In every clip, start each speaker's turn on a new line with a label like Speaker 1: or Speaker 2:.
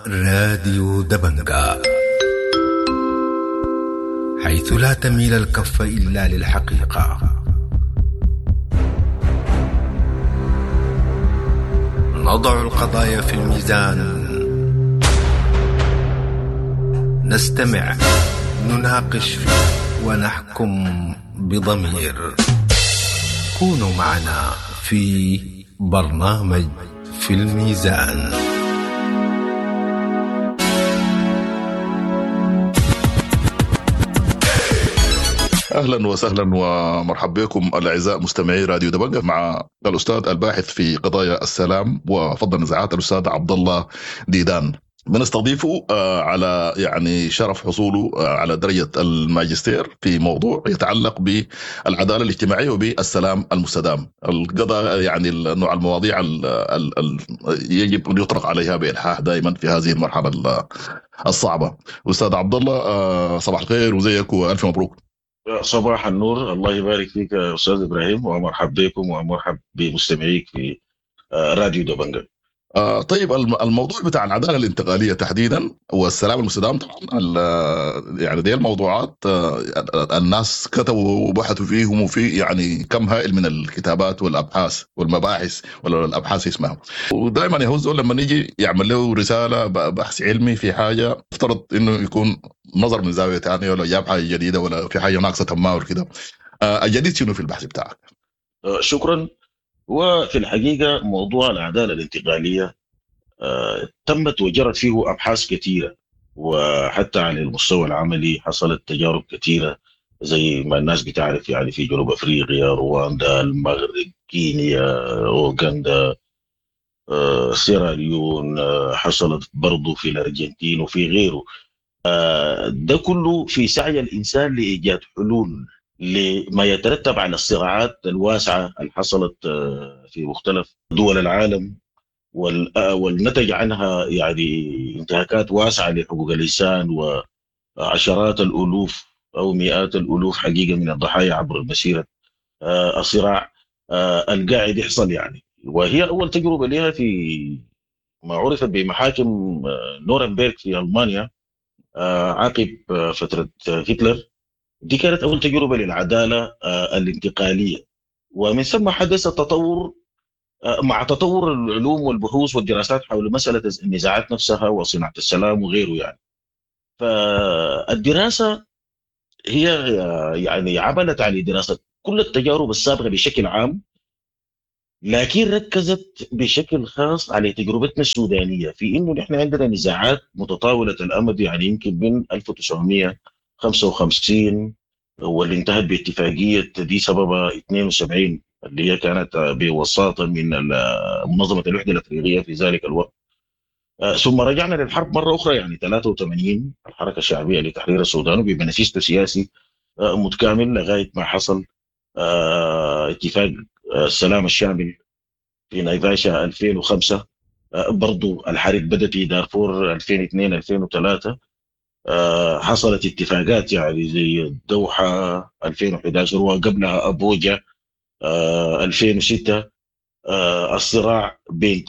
Speaker 1: راديو دبنجا، حيث لا تميل الكف إلا للحقيقة. نضع القضايا في الميزان، نستمع، نناقش ونحكم بضمير. كونوا معنا في برنامج في الميزان.
Speaker 2: أهلا وسهلا ومرحبا بكم الأعزاء مستمعي راديو دبنجة مع الأستاذ الباحث في قضايا السلام وفض النزاعات الأستاذ عبد الله ديدان. بنستضيفه على شرف حصوله على درجة الماجستير في موضوع يتعلق بالعدالة الاجتماعية وبالسلام المستدام. القضاء النوع المواضيع يجب أن يطرق عليها بإلحاح دائما في هذه المرحلة الصعبة. أستاذ عبد الله، صباح الخير وزيك وألف مبروك.
Speaker 3: صباح النور، الله يبارك فيك يا أستاذ إبراهيم، ومرحب بكم ومرحب بمستمعيك في راديو دبنجة.
Speaker 2: طيب، الموضوع بتاع العدالة الانتقالية تحديدا والسلام المستدام طبعا دي الموضوعات الناس كتبوا وبحثوا فيهم، وفي كم هائل من الكتابات والأبحاث والمباحث ولا الأبحاث اسمها. ودائما يهوز لما نيجي يعمل له رسالة بحث علمي في حاجة افترض انه يكون نظر من زاوية ثانية ولا جاب حاجة جديدة ولا في حاجة ناقصة ما وكده. الجديد شنو في البحث بتاعك؟
Speaker 3: شكرا. وفي الحقيقة موضوع العدالة الانتقالية تمت وجرت فيه أبحاث كثيرة، وحتى على المستوى العملي حصلت تجارب كثيرة زي ما الناس بتعرف، في جنوب أفريقيا، رواندا، المغرب، كينيا، أوغندا، سيراليون، حصلت برضو في الأرجنتين وفي غيره. ده كله في سعي الإنسان لإيجاد حلول لما يترتب على الصراعات الواسعة اللي حصلت في مختلف دول العالم، والنتج عنها انتهاكات واسعة لحقوق الإنسان، وعشرات الألوف أو مئات الألوف حقيقة من الضحايا عبر مسيرة الصراع القاعد يحصل. وهي أول تجربة لها في ما عرفت بمحاكم نورنبرغ في ألمانيا عقب فترة هتلر. دي كانت أول تجربة للعدالة الانتقالية، ومن ثم حدث التطور مع تطور العلوم والبحوث والدراسات حول مسألة النزاعات نفسها وصناعة السلام وغيره. فالدراسة هي عملت على دراسة كل التجارب السابقة بشكل عام، لكن ركزت بشكل خاص على تجربتنا السودانية في إنه نحن عندنا نزاعات متطاولة الأمد، يمكن من 1955 واللي انتهت باتفاقية دي سببها 72 اللي هي كانت بوساطة من منظمة الوحدة الأفريقية في ذلك الوقت. ثم رجعنا للحرب مرة أخرى 83 الحركة الشعبية لتحرير السودان وبمنifesto سياسي متكامل لغاية ما حصل اتفاق السلام الشامل في نايفاشا 2005. برضو الحرب بدأت في دارفور 2002-2003. حصلت اتفاقات زي الدوحة 2011 وقبلها أبوجا 2006. الصراع بين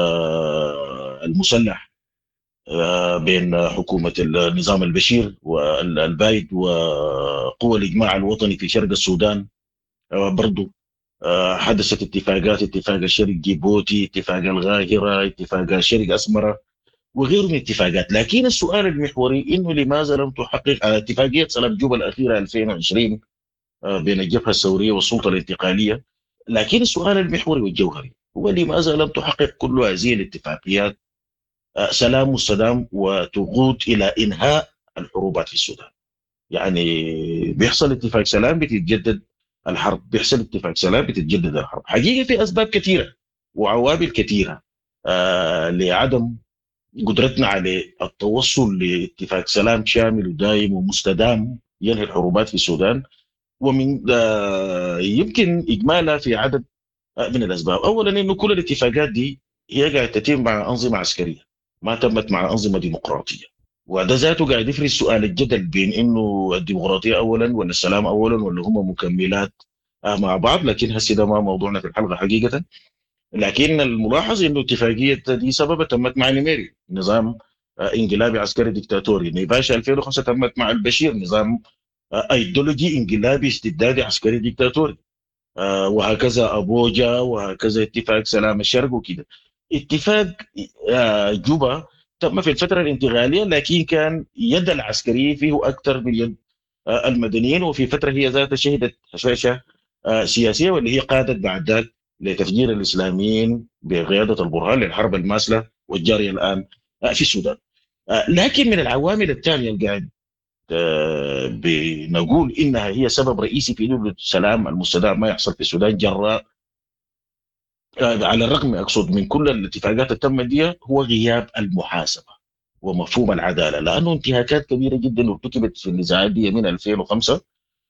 Speaker 3: المسلح بين حكومة النظام البشير والبايد وقوى الإجماع الوطني في شرق السودان. برضو حدثت اتفاق الشرق جيبوتي، اتفاق الغاهرة، اتفاق شرق أسمرة وغيره من اتفاقات. لكن السؤال المحوري إنه لماذا لم تحقق على اتفاقية سلام جوبا الأخيرة 2020 بين الجبهة الثورية والسلطة الانتقالية. لكن السؤال المحوري والجوهري هو لماذا لم تحقق كل هذه الاتفاقيات سلام مستدام وتقود إلى إنهاء الحروبات في السودان؟ بيحصل اتفاق سلام بتتجدد الحرب، بيحصل اتفاق سلام بتتجدد الحرب. حقيقة في أسباب كثيرة وعوامل كثيرة لعدم قدرتنا على التوصل لاتفاق سلام شامل ودائم ومستدام ينهي الحروبات في السودان، ومن يمكن إجمالها في عدد من الأسباب. أولا إنه كل الاتفاقات دي هي قاعدة تتم مع أنظمة عسكرية، ما تمت مع أنظمة ديمقراطية، وده ذاته قاعد يفرز سؤال الجدل بين إنه الديمقراطية أولا ولا السلام أولا ولا هم مكملات مع بعض. لكن هسه ده ما موضوعنا في الحلقة حقيقة. لكن الملاحظ إنه اتفاقية دي سبب تمت مع نيميري، نظام انقلابي عسكري ديكتاتوري. نيباشا 2005 تمت مع البشير، نظام ايديولوجي انقلابي استبدادي عسكري ديكتاتوري. وهكذا أبوجا، وهكذا اتفاق سلام الشرق وكده. اتفاق جوبا تم في الفترة الانتقالية، لكن كان يد العسكريين فيه أكثر من يد المدنيين، وفي فترة هي ذاتها شهدت هشاشة سياسية، واللي هي قادت بعد ذلك لتفجير الإسلاميين بقيادة البرهان للحرب الماثلة والجارية الآن في السودان. لكن من العوامل الثانية اللي قاعد بنقول انها هي سبب رئيسي في انه السلام المستدام ما يحصل في السودان، جراء على الرغم اقصد من كل الاتفاقات اللي تمت دي، هو غياب المحاسبه ومفهوم العداله، لانه انتهاكات كبيره جدا ارتكبت في النزاعات دي من 2005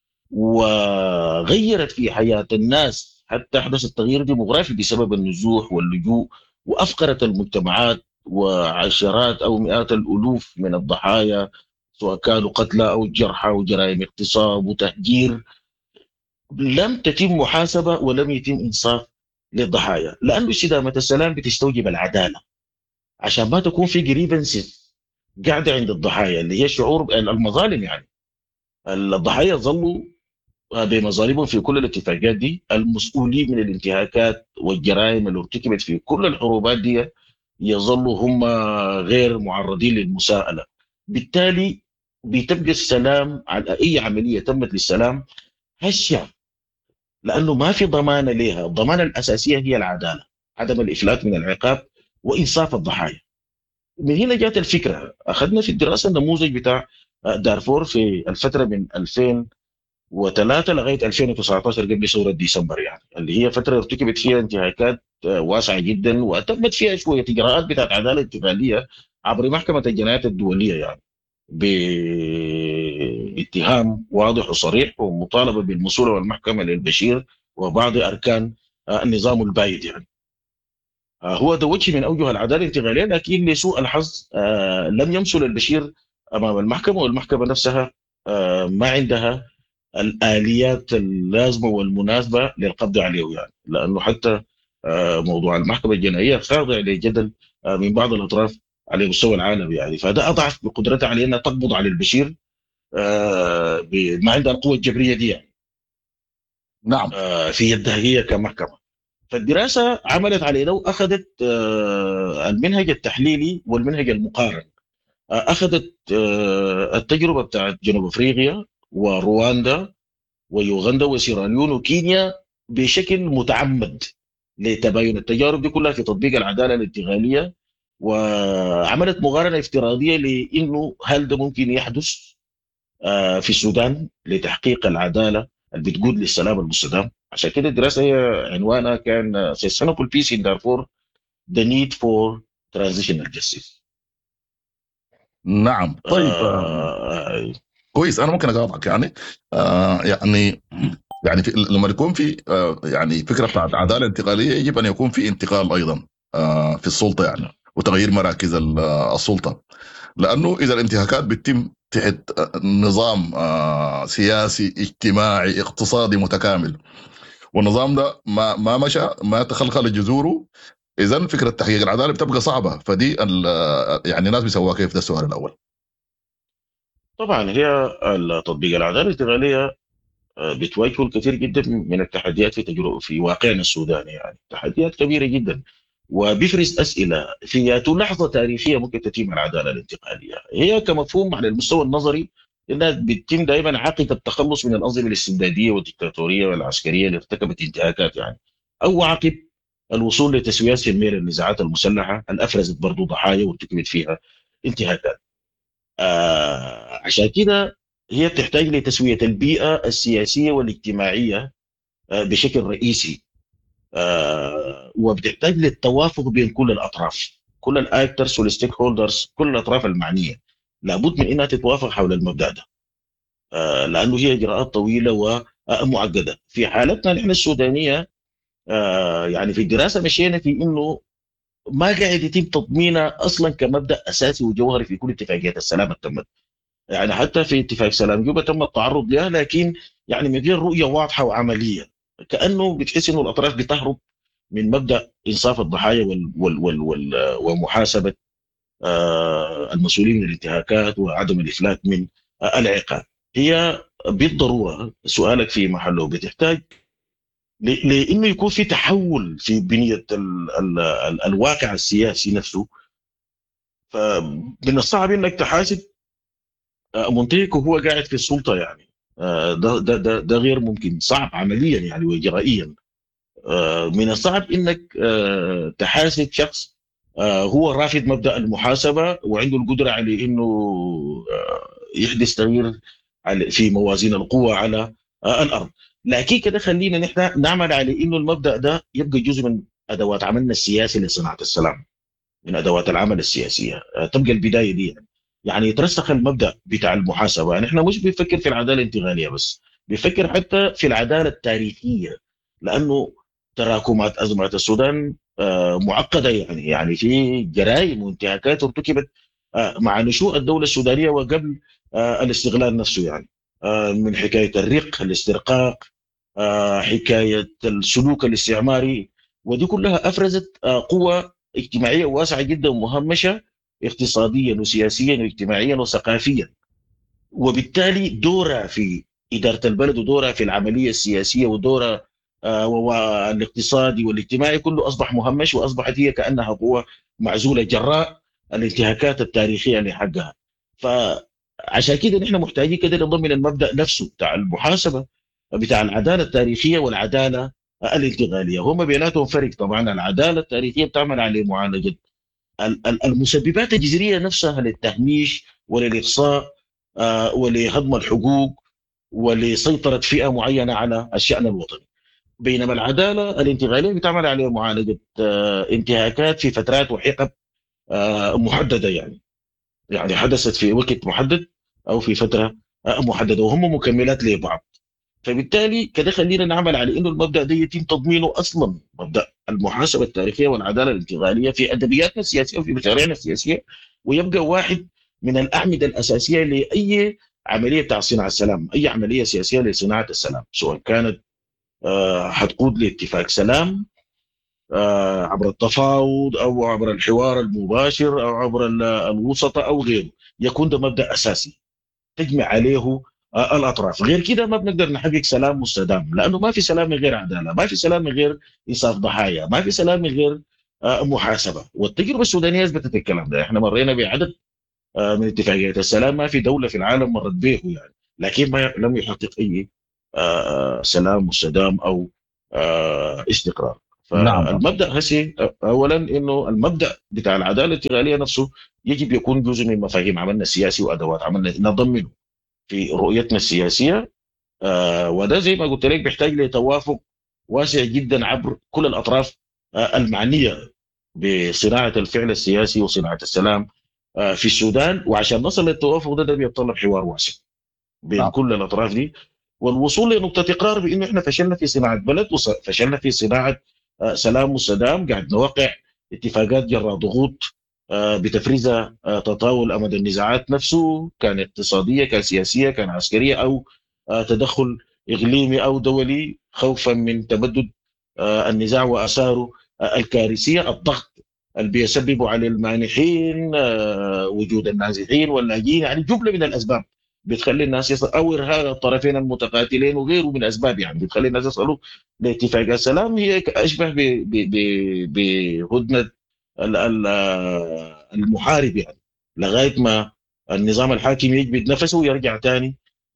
Speaker 3: وغيرت في حياه الناس، حتى حدث التغيير ديموغرافي بسبب النزوح واللجوء، وافقرت المجتمعات، وعشرات او مئات الالوف من الضحايا سواء كانوا قتلى أو جرحى، وجرائم اغتصاب وتهجير. لم تتم محاسبة ولم يتم إنصاف للضحايا، لأنه استدامة السلام بتستوجب العدالة، عشان ما تكون في جريفنسز قاعدة عند الضحايا اللي هي شعور المظالم. يعني الضحايا ظلوا بمظالمهم في كل الاتفاقات دي، المسؤولين من الانتهاكات والجرائم اللي ارتكبت في كل الحروبات دي يظلوا هم غير معرضين للمساءلة. بالتالي بتبقى السلام على أي عملية تمت للسلام هشة، لأنه ما في ضمانة لها. الضمانة الأساسية هي العدالة، عدم الإفلات من العقاب وإنصاف الضحايا. من هنا جات الفكرة. أخذنا في الدراسة النموذج بتاع دارفور في الفترة من 2003 لغاية 2019 قبل ثورة ديسمبر، يعني اللي هي فترة ارتكبت فيها انتهاكات واسعة جدا، وتمت فيها شوية إجراءات بتاعت عدالة انتقالية عبر محكمة الجنايات الدولية، يعني باتهام واضح وصريح ومطالبة بالمصولة والمحكمة للبشير وبعض أركان النظام البايد. يعني هو ده وجه من أوجه العدالة الانتقالية، لكن لسوء الحظ لم يمثل البشير أمام المحكمة، والمحكمة نفسها ما عندها الآليات اللازمة والمناسبة للقبض عليه، يعني لأنه حتى موضوع المحكمة الجنائية خاضع لجدل من بعض الأطراف على مستوى العالم، يعني فده أضعف بقدرتها على أنها تقبض على البشير ما عندها القوة الجبرية دي، يعني
Speaker 2: نعم.
Speaker 3: في يدها هي كمحكمة. فالدراسة عملت على لو أخذت المنهج التحليلي والمنهج المقارن. أخذت التجربة بتاعت جنوب أفريقيا ورواندا ويوغندا وسيراليون وكينيا بشكل متعمد لتباين التجارب دي كلها في تطبيق العدالة الانتقالية، وعملت مقارنة افتراضية لأنه هل ده ممكن يحدث في السودان لتحقيق العدالة اللي بتقود للسلام المستدام. عشان كده الدراسة هي عنوانها كان Sustainable Peace in Darfur: The Need for Transitional Justice.
Speaker 2: نعم. طيب كويس. انا ممكن اقاطعك يعني يعني لما يكون في يعني فكره بتاعت عداله انتقاليه، يجب ان يكون في انتقال ايضا في السلطه، يعني وتغيير مراكز السلطه، لانه اذا الانتهاكات بتتم تحت نظام سياسي اجتماعي اقتصادي متكامل، والنظام ده ما مشى، ما تخلخل جذوره، اذا فكره تحقيق العداله بتبقى صعبه. فدي يعني الناس بيسووها كيف؟ ده السؤال الاول.
Speaker 3: طبعا هي تطبيق العداله الانتقاليه بتواجهه الكثير جدا من التحديات في واقعنا السوداني، يعني تحديات كبيره جدا، وبيفرز اسئله في لحظه تاريخيه ممكن تتم العداله الانتقاليه. هي كمفهوم على المستوى النظري انها بتتم دائما عقب التخلص من الانظمه الاستبداديه والديكتاتوريه والعسكريه اللي ارتكبت انتهاكات، يعني او عقب الوصول لتسويات في النزاعات المسلحه اللي افرزت برضو ضحايا وارتكبت فيها انتهاكات. عشان كده هي بتحتاج لتسويه البيئه السياسيه والاجتماعيه بشكل رئيسي، وبتحتاج للتوافق بين كل الاطراف، كل الاكترز والستيك هولدرز، كل الاطراف المعنيه لابد من انها تتوافق حول المبدا ده، لانه هي اجراءات طويله ومعقده. في حالتنا نحن السودانيه يعني في الدراسه مشينا في انه ما قاعد يتم تضمينها اصلا كمبدا اساسي وجوهري في كل اتفاقيات السلام التمت. يعني حتى في اتفاق سلام جوبا تم التعرض لها، لكن يعني من غير رؤيه واضحه وعمليه، كانه بتحس انه الاطراف بتهرب من مبدا انصاف الضحايا ومحاسبه المسؤولين من الانتهاكات وعدم الإفلات من العقاب. هي بالضرورة سؤالك في محله، بتحتاج لانه يكون في تحول في بنيه الواقع السياسي نفسه. فمن الصعب انك تحاسب منتهك وهو قاعد في السلطه يعني. ده غير ممكن، صعب عمليا يعني واجرائيا. من الصعب انك تحاسب شخص هو رافض مبدا المحاسبه وعنده القدره على انه يحدث تغيير في موازين القوى على الارض. لكن كده خلينا نحن نعمل على انه المبدا ده يبقى جزء من ادوات عملنا السياسي لصناعه السلام، من ادوات العمل السياسيه. تبقى البدايه دي يعني يترسخ المبدا بتاع المحاسبه. يعني احنا مش بنفكر في العداله الانتقاليه بس، بنفكر حتى في العداله التاريخيه، لانه تراكمات ازمه السودان معقده يعني في جرائم وانتهاكات ارتكبت مع نشوء الدوله السودانيه وقبل الاستغلال نفسه يعني. من حكايه الرق، الاسترقاق، حكايه السلوك الاستعماري، ودي كلها افرزت قوى اجتماعيه واسعه جدا ومهمشه اقتصاديا وسياسيا واجتماعيا وثقافيا. وبالتالي دورها في اداره البلد ودورها في العمليه السياسيه ودورها والاقتصادي والاجتماعي كله اصبح مهمش، واصبحت هي كانها قوه معزوله جراء الانتهاكات التاريخيه اللي حقها. فعشان كده نحن محتاجين كده نضمن المبدا نفسه بتاع المحاسبه، بتاع العداله التاريخيه والعداله الانتقاليه. هم بيناتهم فرق طبعا. العداله التاريخيه بتعمل على معالجه المسببات الجذريه نفسها للتهميش وللاقصاء ولهضم الحقوق ولسيطره فئه معينه على الشان الوطني. بينما العداله الانتقاليه بتعمل على معالجه انتهاكات في فترات وحقب محدده يعني حدثت في وقت محدد او في فتره محدده، وهم مكملات لبعض. فبالتالي كده خلينا نعمل على انه المبدا ده يتم تضمينه اصلا، مبدا المحاسبه التاريخيه والعداله الانتقاليه في ادبياتنا السياسيه وفي مشاريعنا السياسيه، ويبقى واحد من الاعمده الاساسيه لاي عمليه بتاع صناعه السلام، اي عمليه سياسيه لصناعه السلام، سواء كانت حتقود لاتفاق سلام عبر التفاوض او عبر الحوار المباشر او عبر الوسطاء او غيره. يكون ده مبدا اساسي تجمع عليه الاطراف. غير كده ما بنقدر نحقق سلام مستدام، لانه ما في سلام من غير عداله، ما في سلام من غير انصاف ضحايا، ما في سلام من غير محاسبه. والتجربه السودانيه اثبتت الكلام ده. احنا مرينا بعدد من اتفاقيات السلام ما في دوله في العالم مرت به يعني، لكن ما لم يحقق اي سلام مستدام او استقرار.
Speaker 2: نعم.
Speaker 3: فالمبدا هسي اولا انه المبدا بتاع العداله الانتقاليه نفسه يجب يكون جزء من مفاهيم عملنا السياسي وادوات عملنا نضمنه في رؤيتنا السياسيه. وده زي ما قلت لك بيحتاج لتوافق واسع جدا عبر كل الاطراف المعنيه بصناعه الفعل السياسي وصناعه السلام في السودان. وعشان نصل للتوافق ده بيتطلب حوار واسع بين
Speaker 2: نعم.
Speaker 3: كل الاطراف دي، والوصول لنقطه اقرار بانه احنا فشلنا في صناعه بلد وفشلنا في صناعه سلام وسلام. قاعد نوقع اتفاقات جراء ضغوط بتفريزها تطاول امد النزاعات نفسه، كان اقتصاديه كان سياسيه كان عسكريه او تدخل اقليمي او دولي، خوفا من تمدد النزاع واثاره الكارثيه. الضغط اللي بيسببوا على المانحين، وجود النازحين واللاجئين، يعني جمله من الاسباب بتخلي الناس يصل، او ارهاق الطرفين المتقاتلين وغيره من الاسباب يعني بتخلي الناس يصلوا لاتفاقات السلام. هي اشبه بهدنه المحارب يعني، لغايه ما النظام الحاكم يجبد نفسه ويرجع ثاني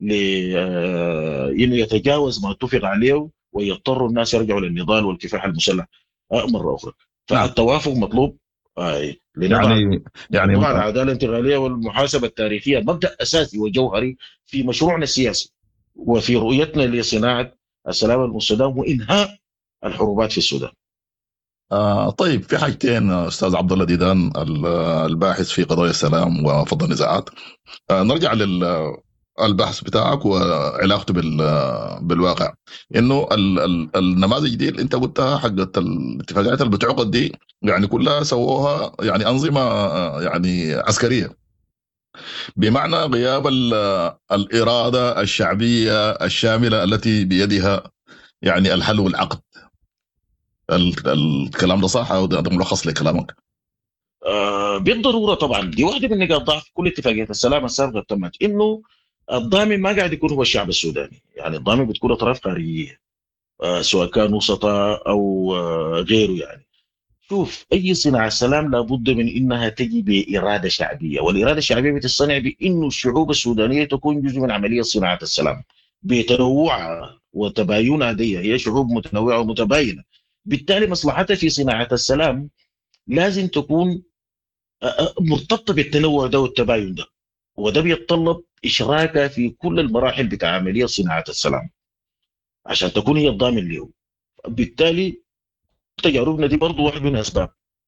Speaker 3: انه يتجاوز ما اتفق عليه ويضطروا الناس يرجعوا للنضال والكفاح المسلح مره اخرى.
Speaker 2: نعم.
Speaker 3: فالتوافق مطلوب لنضع
Speaker 2: يعني
Speaker 3: موضوع العداله الانتقاليه والمحاسبه التاريخيه مبدا اساسي وجوهري في مشروعنا السياسي وفي رؤيتنا لصناعه السلام المستدام وانهاء الحروبات في السودان.
Speaker 2: طيب، في حاجتين استاذ عبد الله ديدان الباحث في قضايا السلام وفض النزاعات. نرجع للبحث بتاعك وعلاقته بالواقع. انه النماذج دي اللي انت قلتها حقت الاتفاقات اللي بتعقد دي يعني كلها سووها يعني انظمه يعني عسكريه، بمعنى غياب الاراده الشعبيه الشامله التي بيدها يعني الحل والعقد. الكلام ده صح او ده ملخص لكلامك؟
Speaker 3: بالضروره طبعا دي واحده من نقاط ضعف كل اتفاقيات السلام السابقه تمت، انه الضامن ما قاعد يكون هو الشعب السوداني، يعني الضامن بتكون اطراف خارجيه، سواء كان وسطاء او غيره يعني. شوف، اي صناعه سلام لابد من انها تجي باراده شعبيه، والاراده الشعبيه بتصنع بانه الشعوب السودانيه تكون جزء من عمليه صناعه السلام بتنوعها وتباينها. دي هي شعوب متنوعه ومتباينه، بالتالي مصلحتها في صناعه السلام لازم تكون مرتبطه بالتنوع ده والتباين ده، وده بيتطلب اشراكها في كل المراحل بتاع عمليه صناعه السلام عشان تكون هي الضامن له. بالتالي تجاربنا دي برضو واحد من اسباب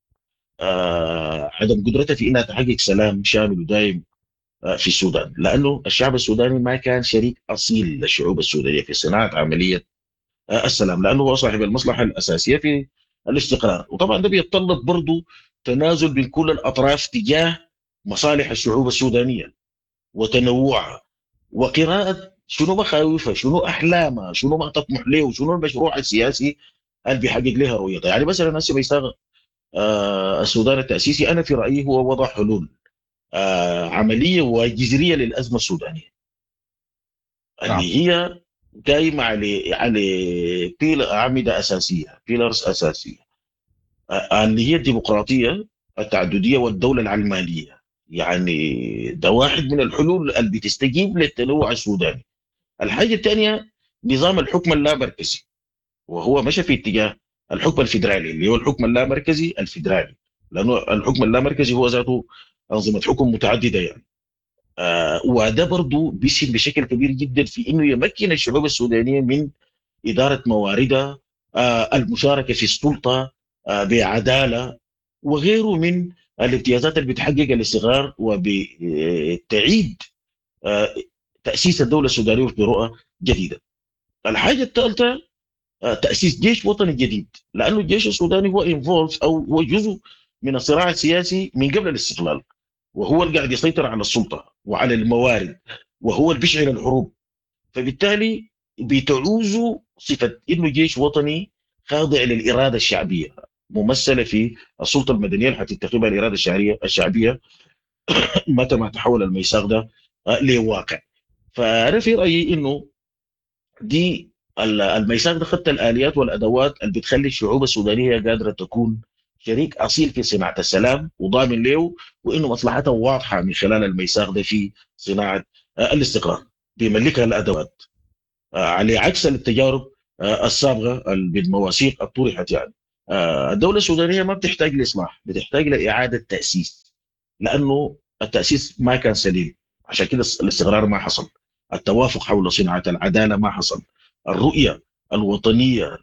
Speaker 3: عدم قدرتها في انها تحقق سلام شامل ودائم في السودان، لانه الشعب السوداني ما كان شريك اصيل للشعوب السودانيه في صناعه عمليه السلام، لانه هو صاحب المصلحه الاساسيه في الاستقرار. وطبعا ده بيتطلب برضه تنازل بين كل الاطراف تجاه مصالح الشعوب السودانيه وتنوعها، وقراءه شنو مخاوفها، شنو احلامها، شنو ما تطمح له، وشنو المشروع السياسي اللي بيحقق لها رؤيتها. يعني مثلا هسه بيشتغل السودان التأسيسي، أنا في رأيي هو وضع حلول عملية وجذرية للأزمة السودانية،
Speaker 2: نعم.
Speaker 3: اللي هي قايمة على أعمدة أساسية، بيلرز أساسية، اللي هي الديمقراطية، التعددية، والدولة العلمانية. يعني ده واحد من الحلول اللي بتستجيب للتنوع السوداني. الحاجة الثانية نظام الحكم اللامركزي، وهو مشى في اتجاه الحكم الفيدرالي اللي هو الحكم اللامركزي الفيدرالي، لانه الحكم اللامركزي هو ذاته انظمه حكم متعدده يعني. وده برضه بيسهم بشكل كبير جدا في انه يمكن الشعوب السودانيه من اداره مواردها، المشاركه في السلطه بعداله، وغيره من الامتيازات اللي بتحقق الاستقرار، وبتعيد تاسيس الدوله السودانيه برؤى جديده. الحاجه الثالثه تأسيس جيش وطني جديد، لأنه الجيش السوداني هو انفولف أو هو جزء من الصراع السياسي من قبل الاستقلال، وهو اللي قاعد يسيطر على السلطة وعلى الموارد، وهو اللي بيشعل الحروب. فبالتالي بتعوز صفة إنه جيش وطني خاضع للإرادة الشعبية، ممثلة في السلطة المدنية اللي حتتخذها الإرادة الشعبية متى ما تحول الميثاق ده لواقع. فأنا في رأيي إنه دي الميثاق ده خدت الاليات والادوات اللي بتخلي الشعوب السودانيه قادره تكون شريك اصيل في صناعه السلام وضامن له، وانه مصلحتها واضحه من خلال الميثاق ده في صناعه الاستقرار، بيملكها الادوات على عكس التجارب السابقه بالمواثيق الطرحت يعني. الدوله السودانيه ما بتحتاج لاصلاح، بتحتاج لاعاده تاسيس، لانه التاسيس ما كان سليم، عشان كده الاستقرار ما حصل، التوافق حول صناعه العداله ما حصل، الرؤيه الوطنيه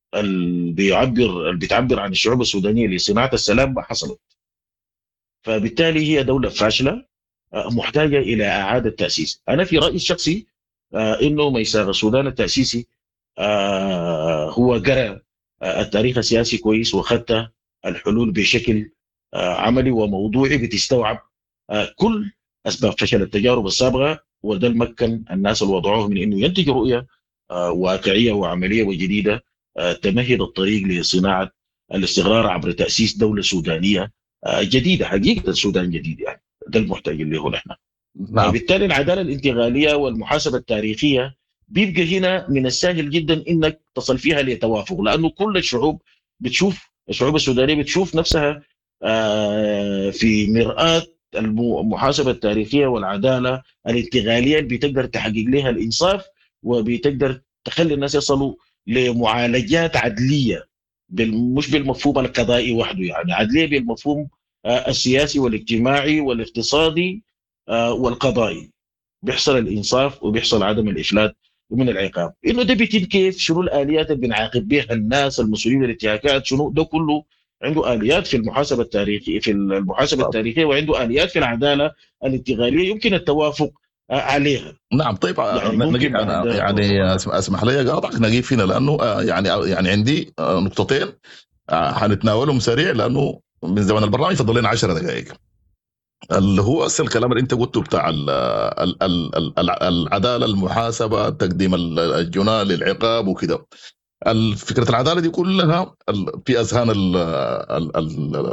Speaker 3: اللي بتعبر عن الشعوب السودانيه لصناعه السلام ما حصلت. فبالتالي هي دوله فاشله محتاجه الى اعاده تاسيس. انا في رايي الشخصي انه ميثاق السودان التاسيسي هو قرأ التاريخ السياسي كويس، وخدت الحلول بشكل عملي وموضوعي بتستوعب كل اسباب فشل التجارب السابقه، وده مكن الناس اللي وضعوه من انه ينتج رؤيه واقعيه وعمليه وجديده تمهد الطريق لصناعه الاستقرار عبر تاسيس دوله سودانيه جديده، حقيقه السودان جديد يعني. ده المحتاج اللي هو نحن.
Speaker 2: نعم.
Speaker 3: بالتالي العداله الانتقاليه والمحاسبه التاريخيه بيبقى هنا من السهل جدا انك تصل فيها لتوافق، لانه كل الشعوب السودانيه بتشوف نفسها في مرآة المحاسبه التاريخيه والعداله الانتقاليه اللي بتقدر تحقق لها الانصاف، وبتقدر تخلي الناس يصلوا لمعالجات عدليه، مش بالمفهوم القضائي وحده، يعني عدليه بالمفهوم السياسي والاجتماعي والاقتصادي والقضائي، بيحصل الانصاف وبيحصل عدم الافلات ومن العقاب. انه ده بيتم كيف، شنو الاليات اللي بنعاقب بها الناس المسؤولين للانتهاكات، شنو ده كله عنده اليات في المحاسبه التاريخيه، وعنده اليات في العداله الانتقاليه يمكن التوافق عليها.
Speaker 2: نعم. طيب
Speaker 3: يعني
Speaker 2: نجيب،
Speaker 3: ممكن بعد
Speaker 2: انا
Speaker 3: ده
Speaker 2: يعني
Speaker 3: التوافق.
Speaker 2: اسمح لي اقاطعك، نجيب فينا لانه يعني عندي نقطتين حنتناولهم سريع، لانه من زمن البرنامج فضل لنا 10 دقائق. اللي هو اصل الكلام اللي انت قلته بتاع العداله، المحاسبه، تقديم الجناة للعقاب وكده. فكره العداله دي كلها في اذهان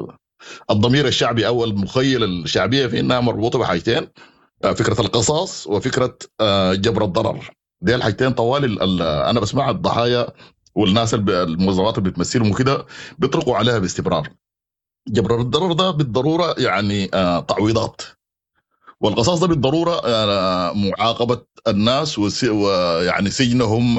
Speaker 2: الضمير الشعبي او المخيله الشعبيه في انها مربوطه بحاجتين، فكره القصاص وفكره جبر الضرر. دي الحاجتين طوال انا بسمع الضحايا والناس المنظمات اللي بتمثلهم وكده بيطرقوا عليها باستمرار. جبر الضرر ده بالضروره يعني تعويضات، والقصاص ده بالضروره معاقبه الناس ويعني سجنهم،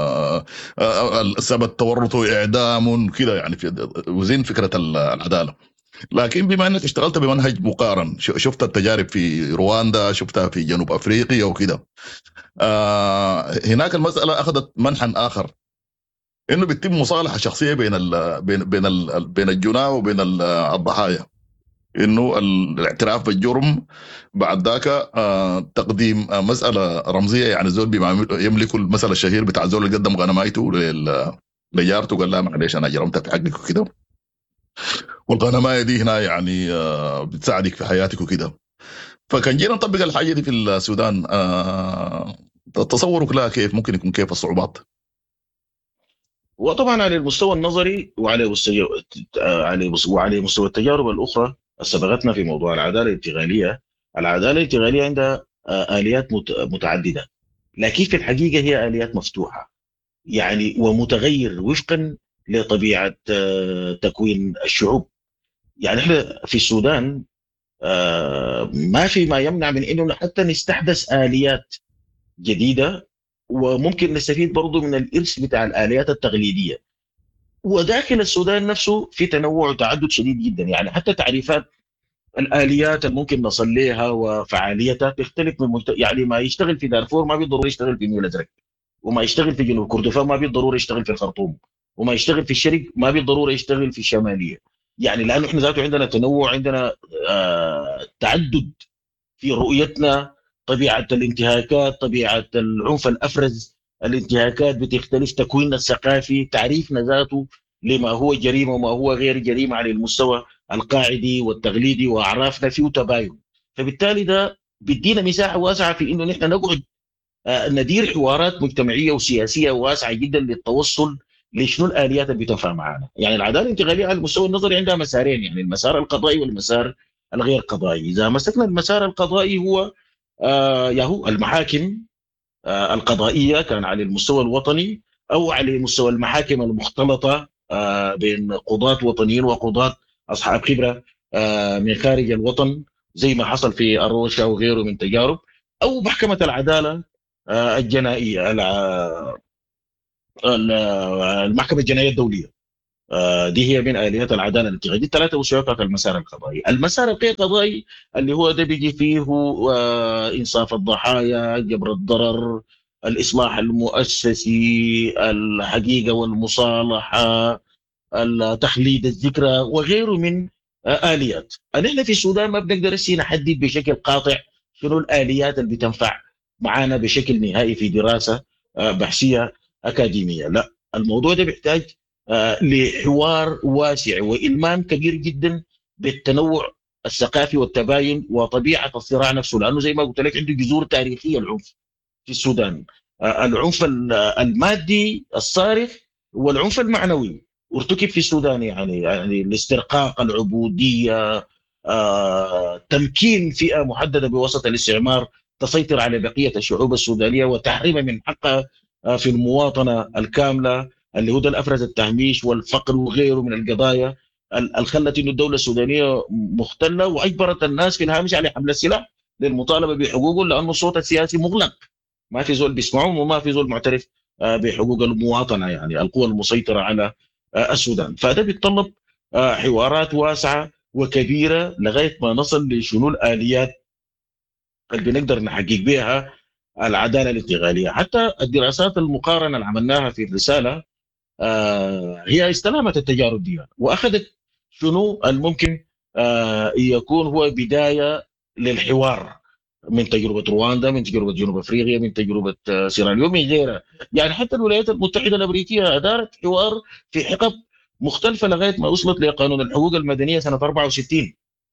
Speaker 2: سبب التورط واعدام كده، يعني في وزين فكره العداله. لكن بما انك اشتغلت بمنهج مقارن، شفت التجارب في رواندا، شفتها في جنوب افريقيا وكده، هناك المساله اخذت منحى اخر، انه بيتم مصالحه شخصيه بين الجناه وبين الضحايا، انه الاعتراف بالجرم بعد ذاك تقديم مساله رمزيه، يعني زول بما يملك المثل الشهير بتاع زول اللي قدم غنمايته لجارته قال لها معلش انا جرمت في حقك وكده، والغنمايه دي هنا يعني بتساعدك في حياتك وكده. فكان جينا نطبق الحاجه دي في السودان، تصورك لها كيف ممكن يكون، كيف الصعوبات؟
Speaker 3: وطبعا على المستوى النظري وعلى مستوى التجارب الاخرى سبقتنا في موضوع العداله الانتقاليه. العداله الانتقاليه عندها اليات متعدده، لكن في الحقيقه هي اليات مفتوحه يعني ومتغير وفقا لطبيعه تكوين الشعوب. يعني احنا في السودان ما في ما يمنع من انه حتى نستحدث اليات جديده، وممكن نستفيد برضو من الارث بتاع الاليات التقليديه. وداخل السودان نفسه في تنوع وتعدد شديد جدا، يعني حتى تعريفات الاليات اللي ممكن نصل لها وفعاليتها تختلف يعني ما يشتغل في دارفور ما بالضروره يشتغل في النيل الازرق، وما يشتغل في جنوب كردفان ما بالضروره يشتغل في الخرطوم، وما يشتغل في الشرق ما بالضروره يشتغل في الشماليه. يعني لانه احنا ذاته عندنا تنوع، عندنا تعدد في رؤيتنا، طبيعه الانتهاكات، طبيعه العنف الافرز، الانتهاكات بتختلف، تكويننا الثقافي، تعريفنا ذاته لما هو جريمه وما هو غير جريمه على المستوى القاعدي والتقليدي، واعرافنا فيه تباين. فبالتالي ده بيدينا مساحه واسعه في انه نحن نقعد ندير حوارات مجتمعيه وسياسيه واسعه جدا للتوصل لشنو الاليات اللي بتنفع معنا. يعني العداله الانتقاليه على المستوى النظري عندها مسارين، يعني المسار القضائي والمسار الغير قضائي. اذا مسكنا المسار القضائي هو ياهو المحاكم القضائيه كان على المستوى الوطني او على مستوى المحاكم المختلطه بين قضاة وطنيين وقضاة اصحاب خبره من خارج الوطن، زي ما حصل في الروشة وغيره من تجارب، او محكمه العداله الجنائيه، المحكمه الجنائيه الدوليه. دي هي من اليات العداله الانتقاليه. دي الثلاثه وشوكات المسار القضائي. المسار الغير قضائي اللي هو ده بيجي فيه انصاف الضحايا، جبر الضرر، الاصلاح المؤسسي، الحقيقه والمصالحه، تخليد الذكرى وغيره من اليات. نحن في السودان ما بنقدر نحدد بشكل قاطع شنو الاليات اللي بتنفع معانا بشكل نهائي في دراسه بحثيه اكاديميه. لا، الموضوع ده بيحتاج لحوار واسع والمام كبير جدا بالتنوع الثقافي والتباين وطبيعه الصراع نفسه، لانه زي ما قلت لك عنده جذور تاريخيه العنف في السودان. العنف المادي الصارخ والعنف المعنوي ارتكب في السودان، يعني الاسترقاق، العبوديه، تمكين فئه محدده بوسط الاستعمار تسيطر على بقيه الشعوب السودانيه وتحريمها من حقها في المواطنه الكامله، اللي هو ده الافرز التهميش والفقر وغيره من القضايا الخلت انه الدوله السودانيه مختله، واجبرت الناس في الهامش على حمل السلاح للمطالبه بحقوقهم، لانه الصوت السياسي مغلق، ما في زول بيسمعهم وما في زول معترف بحقوق المواطنه، يعني القوى المسيطره على السودان. فده بيتطلب حوارات واسعه وكبيره لغايه ما نصل لشنو الاليات اللي بنقدر نحقق بها العداله الانتقاليه. حتى الدراسات المقارنه اللي عملناها في الرساله هي استلامت التجارب دي واخذت شنو الممكن يكون هو بدايه للحوار، من تجربه رواندا، من تجربه جنوب افريقيا، من تجربه سيراليون، من غيرها. يعني حتى الولايات المتحده الامريكيه ادارت حوار في حقب مختلفه لغايه ما وصلت لقانون الحقوق المدنيه سنه 64،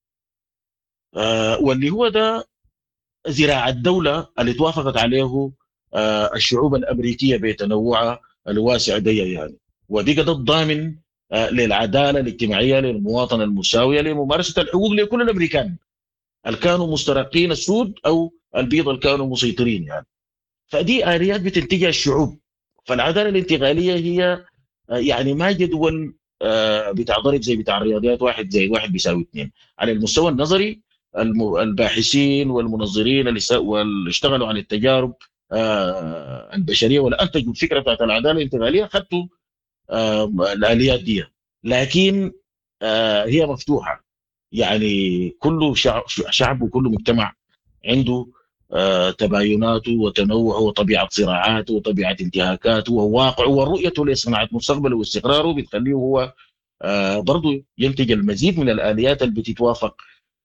Speaker 3: واللي هو ده ذراع الدوله اللي توافقت عليه الشعوب الامريكيه بتنوعها الواسع دي يعني. ودي قد الضامن للعداله الاجتماعيه للمواطنه المساويه لممارسه الحقوق لكل الامريكان اللي كانوا مسترقين السود او البيض اللي كانوا مسيطرين يعني. فدي اليات بتنتجها الشعوب. فالعداله الانتقاليه هي يعني ما جدول بتاع ضرب زي بتاع الرياضيات 1+1=2. على المستوى النظري الباحثين والمنظرين اللي اشتغلوا عن التجارب البشريه ولا انتجوا الفكره بتاعت العداله الانتقاليه خدوا الاليات دي. لكن هي مفتوحه، يعني كل شعب وكل مجتمع عنده تبايناته وتنوعه وطبيعه صراعاته وطبيعه انتهاكاته وواقعه ورؤيته لصناعه مستقبله واستقراره بتخليه هو برضه ينتج المزيد من الاليات اللي بتتوافق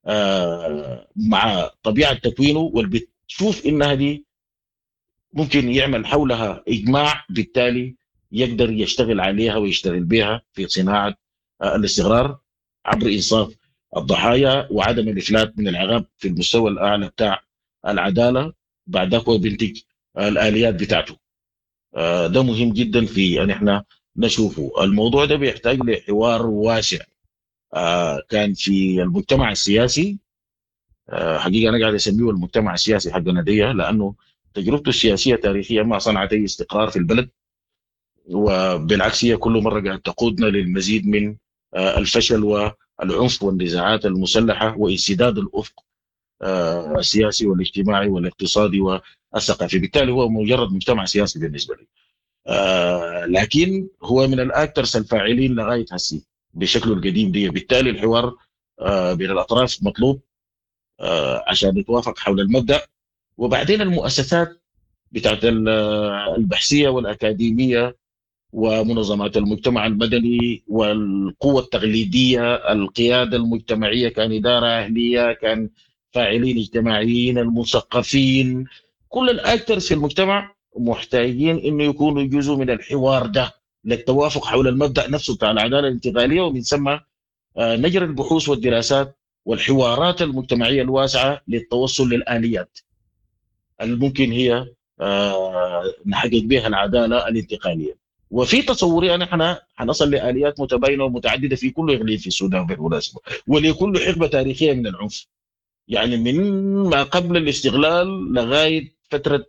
Speaker 3: مع طبيعه تكوينه، واللي بتشوف انها دي ممكن يعمل حولها اجماع، بالتالي يقدر يشتغل عليها ويشتغل بها في صناعه الاستقرار عبر انصاف الضحايا وعدم الافلات من العقاب في المستوى الاعلى بتاع العداله. بعد ذلك هو بينتج الاليات بتاعته. ده مهم جدا في ان احنا نشوفه. الموضوع ده بيحتاج لحوار واسع كان في المجتمع السياسي. حقيقه انا قاعد اسميه المجتمع السياسي حقنا دي، لانه تجربته السياسيه تاريخيا ما صنعت اي استقرار في البلد، وبالعكس هي كل مره قاعد تقودنا للمزيد من الفشل والعنف والنزاعات المسلحه وانسداد الافق السياسي والاجتماعي والاقتصادي والثقافي. بالتالي هو مجرد مجتمع سياسي بالنسبه لي، لكن هو من الاكثر الفاعلين لغايه هسه بشكله القديم دي. بالتالي الحوار بين الاطراف مطلوب عشان نتوافق حول المبدا. وبعدين المؤسسات بتاعت البحثيه والاكاديميه ومنظمات المجتمع المدني والقوة التقليدية، القيادة المجتمعية، كان إدارة أهلية، كان فاعلين اجتماعيين، المثقفين، كل الأكترز في المجتمع محتاجين إنه يكونوا جزء من الحوار ده للتوافق حول المبدأ نفسه بتاع العدالة الانتقالية. ومن ثم نجر البحوث والدراسات والحوارات المجتمعية الواسعة للتوصل للآليات الممكن هي نحقق بها العدالة الانتقالية. وفي تصوري أنا احنا حنصل لآليات متباينة ومتعددة في كل إقليم في السودان بالمناسبة، ولكل حقبة تاريخية من العنف، يعني من ما قبل الاستغلال لغاية فترة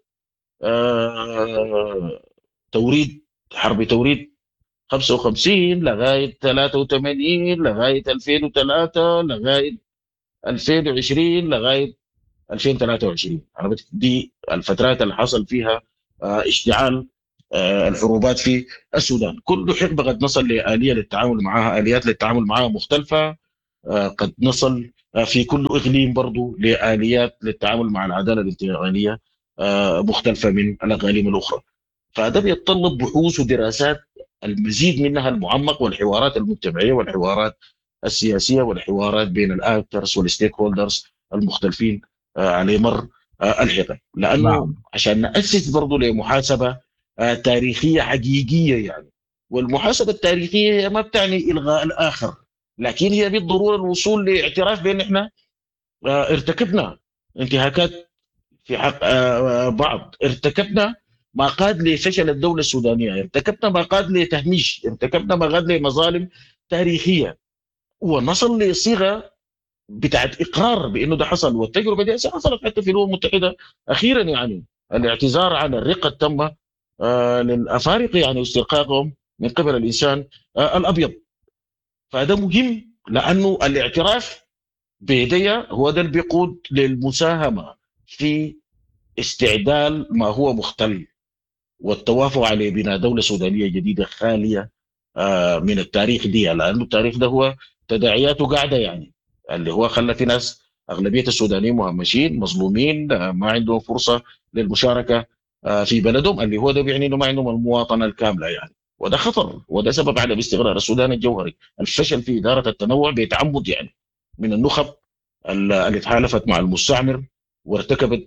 Speaker 3: توريد حرب توريد 55 لغاية 83 لغاية 2003 لغاية 2020 لغاية 2023. دي الفترات اللي حصل فيها اشتعال الحروبات في السودان. كل حقبة قد نصل لآلية للتعامل معها، آليات للتعامل معها مختلفة. قد نصل في كل إقليم برضو لآليات للتعامل مع العدالة الانتقالية مختلفة من الأقاليم الأخرى. فهذا بيتطلب بحوث ودراسات المزيد منها المعمق، والحوارات المجتمعية والحوارات السياسية والحوارات بين الأكترز والستيك هولدرز المختلفين على مر الحقب. لأنه عشان نأسس برضو لمحاسبة تاريخية حقيقية يعني. والمحاسبة التاريخية ما بتعني إلغاء الآخر، لكن هي بالضرورة الوصول لاعتراف بأن احنا ارتكبنا انتهاكات في حق بعض، ارتكبنا ما قاد لفشل الدولة السودانية، ارتكبنا ما قاد لتهميش، ارتكبنا ما قاد لمظالم تاريخية، ونصل لصيغة بتاعت إقرار بأنه ده حصل. والتجربة دي حصلت حتى في الأمم المتحدة أخيرا، يعني الاعتذار عن الرقة تم للأفارقة يعني واسترقاقهم من قبل الإنسان الأبيض. فهذا مهم، لأنه الاعتراف بيديا هو ده اللي بيقود للمساهمة في استعدال ما هو مختل والتوافق على بناء دولة سودانية جديدة خالية من التاريخ دي. لأنه التاريخ ده هو تداعياته قاعدة، يعني اللي هو خلى في ناس أغلبية السودانيين مهمشين مظلومين ما عندهم فرصة للمشاركة في بلدهم، اللي هو ده بيعني انه ما عندهم المواطنه الكامله يعني. وده خطر، وده سبب عدم استقرار السودان الجوهري، الفشل في اداره التنوع بتعمد يعني من النخب اللي تحالفت مع المستعمر وارتكبت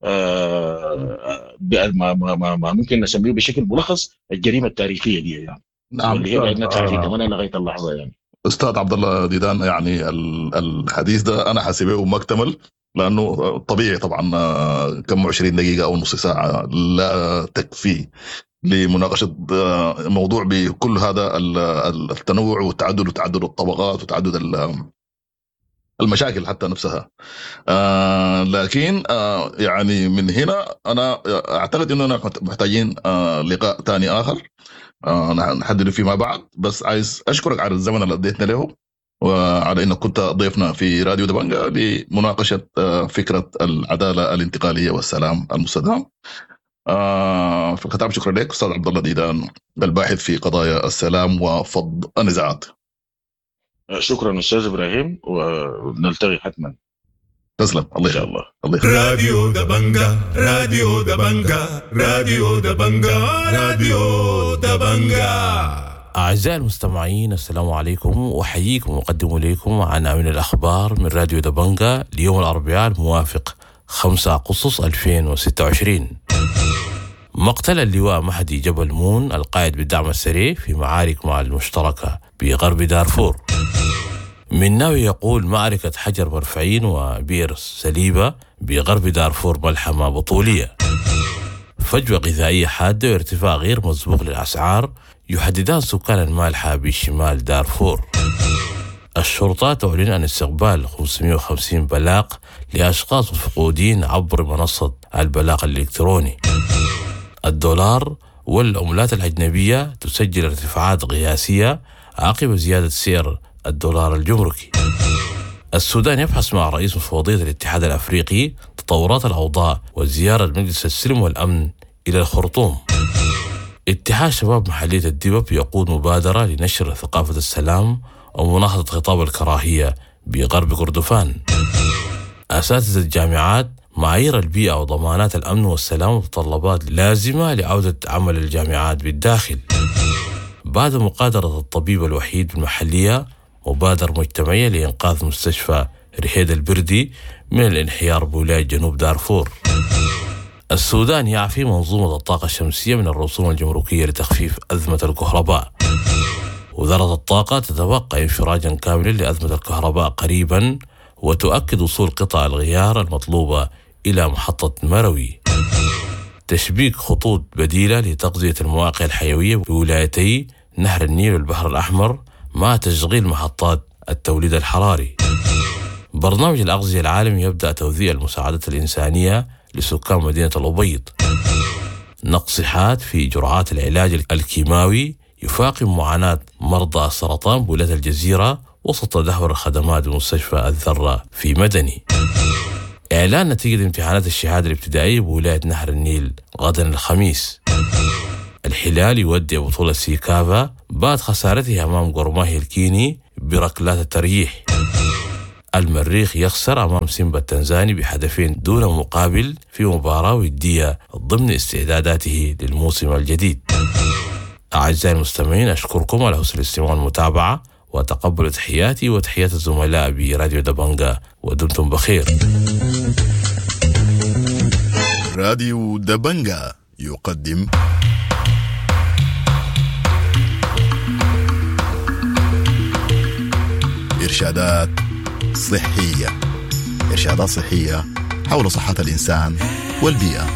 Speaker 3: ما ممكن نسميه بشكل ملخص الجريمه التاريخيه دي يعني.
Speaker 2: نعم.
Speaker 3: واللي هي قاعدين ندفع في ثمنها لغايه اللحظه يعني.
Speaker 2: استاذ عبد الله ديدان، يعني الحديث ده انا حاسبه مكتمل، لأنه طبيعي طبعا كم 20 دقيقة أو نص ساعة لا تكفي لمناقشة موضوع بكل هذا التنوع والتعدد وتعدد الطبقات وتعدد المشاكل حتى نفسها. لكن يعني من هنا أنا أعتقد أننا محتاجين لقاء تاني آخر نحدد فيما بعد. بس عايز أشكرك على الزمن اللي اديتنا له، وعلى أنك كنت ضيفنا في راديو دبنجة لمناقشة فكرة العدالة الانتقالية والسلام المستدام. في الختام شكرا لك أستاذ عبد الله ديدان، الباحث في قضايا السلام وفض النزاعات.
Speaker 3: شكرا أستاذ إبراهيم، ونلتقي حتما.
Speaker 2: تسلم. الله
Speaker 3: إن شاء الله.
Speaker 4: راديو دبنجة، راديو دبنجة، راديو دبنجة، راديو دبنجة.
Speaker 5: أعزائي المستمعين، السلام عليكم، وحييكم وأقدم إليكم عن أهم الأخبار من راديو دبنجة ليوم الأربعاء الموافق 5 أغسطس 2026. مقتل اللواء مهدي جبل مون القائد بالدعم السريع في معارك مع المشتركة بغرب دارفور. مناوي يقول معركة حجر مرفعين وبئر سليبة بغرب دارفور ملحمة بطولية. فجوة غذائية حادة وارتفاع غير مسبوق للأسعار يحددان سكان المالحة بشمال دارفور. الشرطة تعلن عن استقبال 550 بلاغ لأشخاص مفقودين عبر منصة البلاغ الإلكتروني. الدولار والعملات الأجنبية تسجل ارتفاعات قياسية عقب زيادة سعر الدولار الجمركي. السودان يبحث مع رئيس مفوضية الاتحاد الأفريقي تطورات الأوضاع وزيارة مجلس السلم والأمن إلى الخرطوم. اتحاد شباب محلية الدبب يقود مبادرة لنشر ثقافة السلام ومناهضة خطاب الكراهية بغرب كردفان. أساتذة الجامعات معايير البيئة وضمانات الأمن والسلام متطلبات لازمة لعودة عمل الجامعات بالداخل. بعد مقادرة الطبيب الوحيد بالمحلية مبادرة مجتمعية لإنقاذ مستشفى رهيد البردي من الانحيار بولاية جنوب دارفور. السودان يعفي منظومة الطاقة الشمسية من الرسوم الجمركية لتخفيف أزمة الكهرباء. وزارة الطاقة تتوقع انفراجا كاملا لأزمة الكهرباء قريبا، وتؤكد وصول قطع الغيار المطلوبة إلى محطة مروي. تشبيك خطوط بديلة لتغذية المواقع الحيوية بولايتي نهر النيل والبحر الأحمر مع تشغيل محطات التوليد الحراري. برنامج الأغذية العالمي يبدأ توزيع المساعدات الإنسانية لسكان مدينة الأبيض. نقص حاد في جرعات العلاج الكيماوي يفاقم معاناة مرضى السرطان بولاية الجزيرة وسط تدهور الخدمات بمستشفى الذرة في مدني. إعلان نتيجة امتحانات الشهادة الابتدائية بولاية نهر النيل غدا الخميس. الهلال يودع بطولة سيكافا بعد خسارته أمام قرماهي الكيني بركلات الترجيح. المريخ يخسر أمام سيمبا التنزاني بهدفين دون مقابل في مباراة ودية ضمن استعداداته للموسم الجديد. أعزائي المستمعين، أشكركم على حسن الاستماع والمتابعة، وتقبلوا تحياتي وتحيات الزملاء براديو دبنجة، ودمتم بخير.
Speaker 4: راديو دبنجة يقدم إرشادات صحية. إرشادات صحية حول صحة الإنسان والبيئة.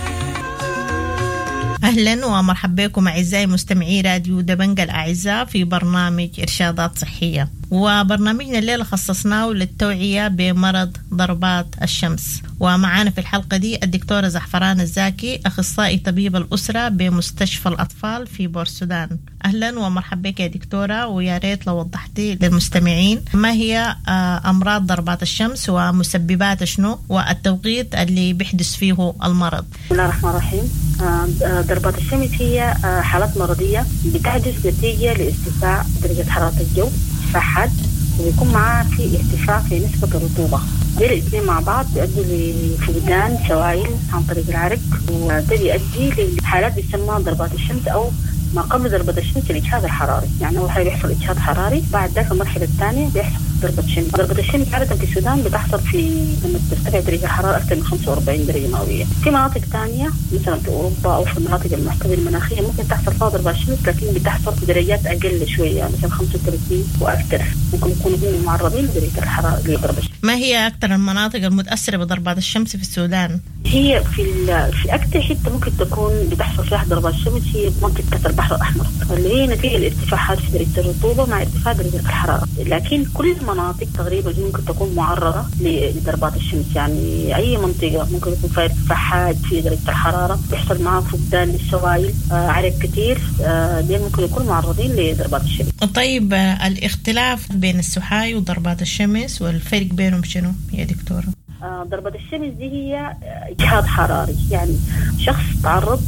Speaker 6: أهلا ومرحبا بكم أعزائي مستمعي راديو دبنجة الأعزاء في برنامج إرشادات صحية. وبرنامجنا الليلة خصصناه للتوعية بمرض ضربات الشمس، ومعانا في الحلقة دي الدكتورة زعفران الزاكي، أخصائي طبيب الأسرة بمستشفى الأطفال في بورسودان. أهلا ومرحبا بك يا دكتورة، ويا ريت لو وضحتي للمستمعين ما هي أمراض ضربات الشمس ومسببات شنو والتوقيت اللي بيحدث فيه المرض.
Speaker 7: بسم الله الرحمن الرحيم. ضربات الشمس هي حالات مرضية بتحدث نتيجة لارتفاع درجة حرارة الجو فحد، ويكون معاه في ارتفاع في نسبة الرطوبة. دول الاثنين مع بعض بيؤدوا لفقدان سوائل عن طريق العرق، وده بيؤدي لحالات بيسمى ضربات الشمس أو ما قبل ضربة الشمس الإجهاد الحراري. يعني أول حاجة بيحصل إجهاد حراري، بعد ذلك المرحلة الثانية بيحصل ضربة الشمس. ضربة الشمس عادة في السودان بتحصل في لما ترتفع درجة الحرارة أكثر من 45 درجة مئوية. في مناطق ثانية مثلا في أوروبا أو في المناطق المحتوية المناخية ممكن تحصل فيها ضربة الشمس، لكن بتحصل في درجات أقل شوية مثلا 35 وأكثر، ممكن يكونوا هم معرضين لدرجة الحرارة لضربة الشمس.
Speaker 6: ما هي أكثر المناطق المتأثرة بضربات الشمس في السودان؟
Speaker 7: هي في أكثر حتة ممكن تكون بتحصل فيها ضربات الشمس هي منطقة البحر الأحمر، اللي هي نتيجة الارتفاعات في درجة الرطوبة مع ارتفاع درجة الحرارة. لكن كل المناطق تقريبا ممكن تكون معرضة لضربات الشمس، يعني أي منطقة ممكن يكون فيها ارتفاعات في درجة الحرارة بيحصل معها فقدان للسوائل، عرق كتير، دي ممكن يكون معرضين لضربات الشمس.
Speaker 6: طيب الاختلاف بين السحاي وضربات الشمس والفرق بينهم شنو يا دكتورة؟
Speaker 7: ضربة الشمس دي هي إجهاض حراري، يعني شخص تعرض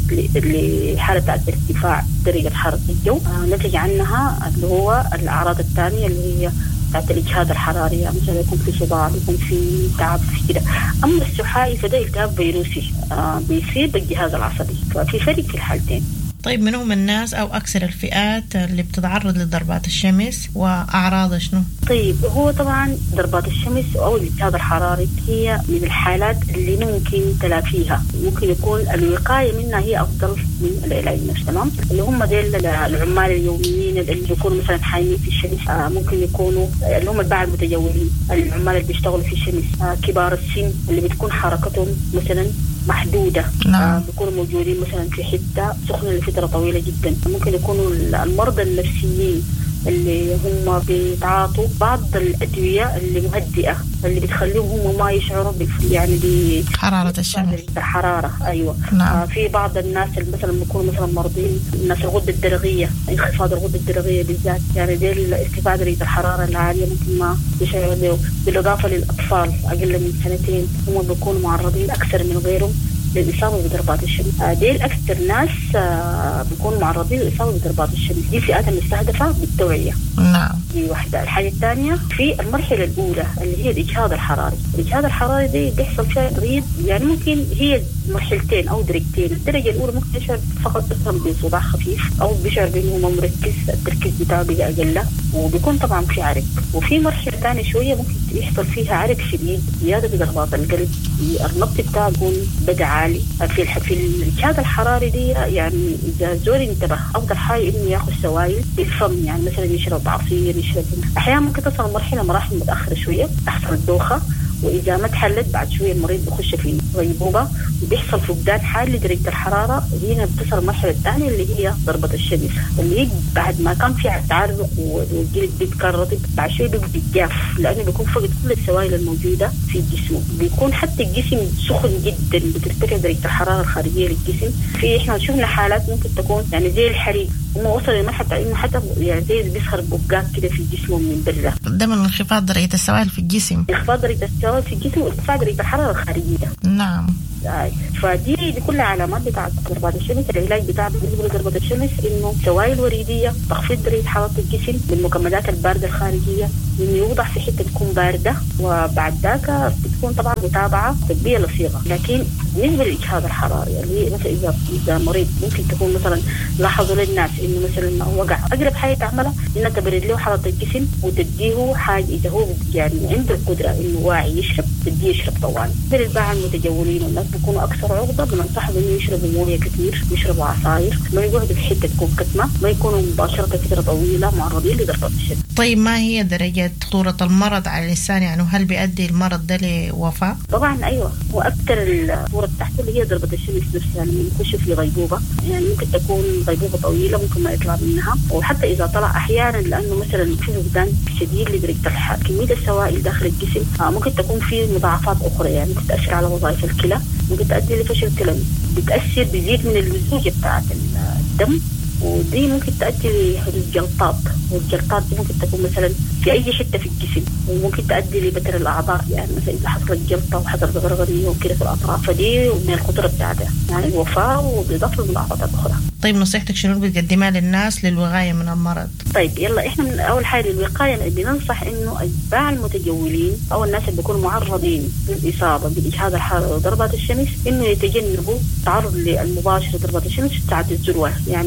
Speaker 7: لحالة ارتفاع درجة حرارة الجو نتج عنها اللي هو الأعراض الثانية اللي هي بتاعت الإجهاض الحراري، يعني مثلا يكون في صداع، يكون في تعب في كده. أما السحائي فده التهاب فيروسي بيصير بالجهاز العصبي، ففي فرق في الحالتين.
Speaker 6: طيب من هم الناس أو أكثر الفئات اللي بتتعرض لضربات الشمس وأعراضها شنو؟
Speaker 7: طيب هو طبعا ضربات الشمس أو الإجهاض الحراري هي من الحالات اللي ممكن تلافيها، ممكن يكون الوقاية منها هي أفضل من العلاج نفسه. تمام، اللي هم ديل العمال اليوميين اللي بيكونوا مثلا حايمين في الشمس، ممكن يكونوا اللي هم الباعة المتجولين، العمال اللي بيشتغلوا في الشمس، كبار السن اللي بتكون حركتهم مثلا محدودة، بيكونوا موجودين مثلا في حتة سخنة لفترة طويلة جدا. ممكن يكونوا المرضى النفسيين اللي هم بيتعاطوا بعض الأدوية اللي مهدئة اللي بتخليهم هم ما يشعروا يعني
Speaker 6: حرارة الشمس.
Speaker 7: الحرارة أيوة. في بعض الناس اللي مثلا بيكونوا مثلا مرضين، الناس الغدة الدرقية، انخفاض الغدة الدرقية بالذات، يعني دي ارتفاع درجة الحرارة العالية ممكن ما يشعروا له. بالإضافة للأطفال أقل من 2 هم بيكونوا معرضين أكثر من غيرهم للإصابة بضربات الشمس. دي الأكثر ناس بيكونوا معرضين للإصابة بضربات الشمس. دي فئات مستهدفة بالتوعية.
Speaker 6: نعم.
Speaker 7: دي واحدة. الحاجة الثانية في المرحلة الأولى اللي هي الإجهاض الحراري. الإجهاض الحراري دي بيحصل فيها تغيير، يعني ممكن هي مرحلتين أو درجتين. الدرجة الأولى ممكن يشعر فقط بصداع خفيف أو بيشعر بأنه مركز، التركيز بتاعه بيبقى أقل، وبيكون طبعا في عرق. وفي مرحلة ثانية شوية ممكن يحصل فيها عرق شديد، زيادة بضربات القلب، النبض بتاعه يكون بدأ عالي. في الإجهاض الحراري دي يعني إذا زول انتبه أفضل حاجة إنه يأخذ سوائل بالفم، يعني مثلا يشرب عصير، يشرب. أحيانا ممكن تصل مراحل متأخرة شوية، تحصل الدوخة، وإذا ما تحلت بعد شوية المريض بيخش في غيبوبة وبيحصل فقدان حاد لدرجة الحرارة. هنا بتصل المرحلة الثانية اللي هي ضربة الشمس، اللي بعد ما كان في تعرق والجلد بيتكرر بعد شوية بيتجاف، لأنه بيكون فقد كل السوائل الموجودة في الجسم. بيكون حتى الجسم سخن جدا، بترتفع درجة الحرارة الخارجية للجسم. إحنا شفنا حالات ممكن تكون يعني زي الحريق، هم وصلوا لمرحلة إنه حتى يعني زي بيسخر بقاق كده في جسمهم من برا.
Speaker 6: ده من انخفاض درجة السوائل في الجسم،
Speaker 7: انخفاض درجة السوائل في الجسم وارتفاع درجة الحرارة الخارجية.
Speaker 6: نعم.
Speaker 7: فدي كلها علامات بتاعت ضربات الشمس. العلاج بتاع بالنسبة لضربات الشمس إنه سوائل وريدية، تخفيض درجة حرارة الجسم بالمكملات الباردة الخارجية، إنه يوضع في حتة تكون باردة، وبعد ذاك بتكون طبعا متابعة طبية لصيغة. لكن بالنسبة للإجهاض الحراري اللي هي مثلا إذا مريض ممكن تكون مثلا لاحظوا للناس إنه مثلا وقع، أقرب حاجة تعملها إنها تبرد له حرارة الجسم وتديه حاجة إذا هو يعني عنده القدرة إنه واعي يشرب، تديه يشرب طوال. للباعة المتجولين والناس بيكونوا أكثر عرضة، بننصحهم إنه يشربوا موية كثير، يشربوا عصاير، ما يقعدوا في حتة تكون كتمة، ما يكونوا مباشرة فترة طويلة معرضين لضربات الشمس.
Speaker 6: طيب ما هي درجة خطورة المرض على الإنسان؟ يعني هل بيؤدي المرض ده لوفاة؟
Speaker 7: طبعا أيوة، وأكثر الخطورة تحته اللي هي ضربة الشمس نفسها، يعني يخش في غيبوبة، يعني ممكن تكون غيبوبة طويلة ممكن ما يطلع منها، وحتى إذا طلع أحيانا لأنه مثلا في فقدان شديد لدرجة كمية السوائل داخل الجسم، ممكن تكون في مضاعفات أخرى، يعني ممكن تأثر على وظائف الكلى، ممكن تؤدي لفشل كلوي، بتأثر بزيد من اللزوجة بتاعت الدم، ودي ممكن تؤدي لحدوث جلطات، والجلطات دي ممكن تكون مثلا في أي حتة في الجسم، وممكن تؤدي لبتر الأعضاء، يعني مثلا إذا حصلت جلطة وحصلت غرغرية وكده في الأطراف، فدي من الخطورة بتاعتها، يعني الوفاة وبإضافة لمضاعفات أخرى.
Speaker 6: طيب نصيحتك شنو بتقدمها للناس للوقاية من المرض؟
Speaker 7: طيب يلا إحنا من أول حاجة للوقاية بننصح إنه الباعة المتجولين أو الناس اللي بيكونوا معرضين للإصابة بالإجهاض الحراري وضربات الشمس إنه يتجنبوا التعرض للمباشر لضربات الشمس في ساعة الذروة، يعني مثلا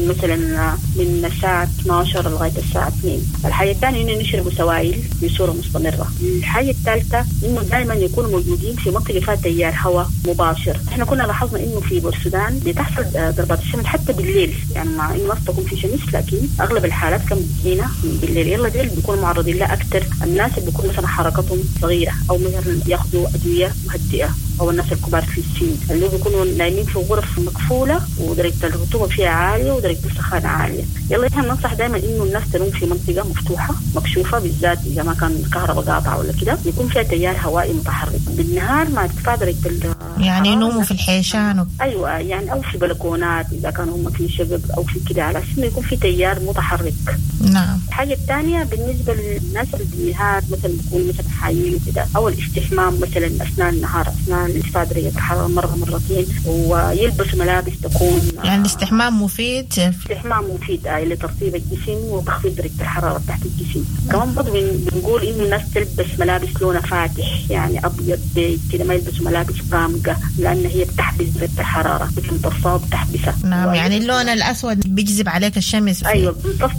Speaker 7: من الساعة 12 لغاية الساعة 2. الحاجة الثانية إنه نشربوا سوائل بصورة مستمرة. الحاجة الثالثة إنه دائما يكونوا موجودين في منطقة فيها تيار هواء مباشر. إحنا كنا لاحظنا إنه في بورسودان بتحصل ضربات الشمس حتى بالليل، يعني مع إنه ما تكون في شمس لكن أغلب الحالات كم بتجينا بالليل. يلا ديل بيكونوا معرضين لها أكثر الناس اللي بيكون مثلا حركتهم صغيرة أو مثلا ياخذوا أدوية مهدئة، أو الناس الكبار في السن اللي بيكونوا نايمين في غرف مقفولة ودرجة الرطوبة فيها عالية ودرجة السخانة عالية. يلا إحنا ننصح دائما إنه الناس تنوم في منطقة مفتوحة مكشوفة، بالذات إذا ما كان الكهرباء قاطعة ولا كده، يكون فيها تيار هوائي متحرك. بالنهار مع ارتفاع درجة
Speaker 6: يعني ينوموا في الحيشان
Speaker 7: أيوة يعني، أو في بلكونات إذا كانوا هم في شقق أو في كده، على أساس إنه يكون في تيار متحرك.
Speaker 6: نعم.
Speaker 7: الحاجة الثانية بالنسبة للناس اللي بالنهار مثلا بيكونوا مثلا حايين وكده، أو الاستحمام مثلا أثناء النهار أثناء ارتفاع درجة الحرارة مرة مرتين، ويلبسوا ملابس تكون
Speaker 6: يعني الاستحمام مفيد.
Speaker 7: استحمام مفيد لترطيب الجسم وتخفيض درجة الحرارة تحت الجسم. كمان برضه بنقول إنه الناس تلبس ملابس لونها فاتح، يعني أبيض بيج كده، ما يلبسوا ملابس غامقة لأن هي بتحبس درجة الحرارة، بتمتصها بتحبسها.
Speaker 6: نعم. يعني اللون الأسود بيجذب عليك الشمس.
Speaker 7: أيوة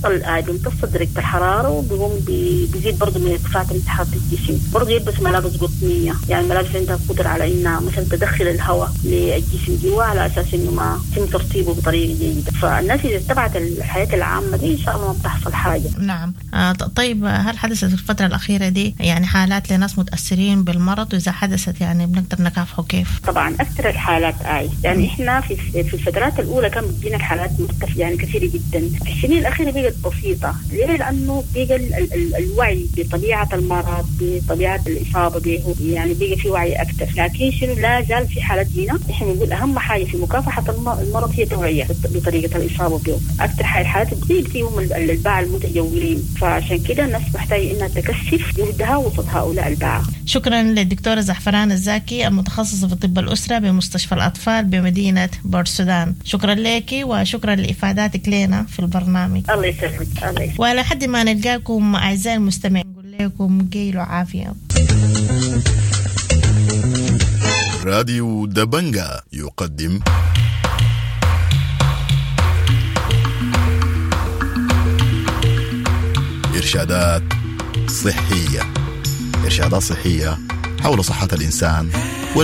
Speaker 7: بيمتص درجة الحرارة وبيقوم بيزيد برضه من ارتفاع درجة حرارة الجسم. برضه يلبس ملابس قطنية، يعني ملابس عندها قدرة على إنها مثلا تدخل الهواء للجسم جوا على أساس إنه ما يتم ترطيبه بطريقة جيدة. فالناس إذا اتبعت الحياة العامة دي إن شاء الله ما بتحصل حاجة.
Speaker 6: نعم. طيب هل حدثت في الفترة الأخيرة دي يعني حالات لناس متأثرين بالمرض؟ وإذا حدثت يعني بنقدر نكافحه كيف؟
Speaker 7: طبعا أكثر الحالات يعني إحنا في الفترات الأولى كان بتجينا الحالات يعني كثيرة جدا. في السنين الأخيرة بقت بسيطة. ليه؟ لأنه بقى الوعي بطبيعة المرض بطبيعة الإصابة به، يعني بقى في وعي أكثر. لكن شنو لا زال في حالات جينا. إحنا بنقول أهم حاجة في مكافحة المرض هي توعية بطريقة الإصابة به. أكثر الحالات بتجيهم الباعة المتجولين، فعشان كده الناس محتاجة إنها تكثف جهدها وسط هؤلاء الباعة.
Speaker 6: شكرا للدكتورة زعفران الزاكي المتخصصة في طب الأسرة بمستشفى الأطفال بمدينة بورسودان. شكرا لك وشكرا لإفاداتك لنا في البرنامج.
Speaker 7: الله يسلمك. الله يسلمك.
Speaker 6: ولحد ما نلقاكم أعزائي المستمعين نقول لكم قيلوا عافية.
Speaker 4: راديو دبنجا يقدم إرشادات صحية حول صحة الإنسان